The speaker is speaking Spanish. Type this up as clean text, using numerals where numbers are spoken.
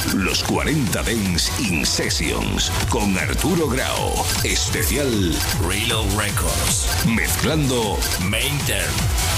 Los 40 Dance in Sessions con Arturo Grau. Especial Reload Records. Mezclando Mainter.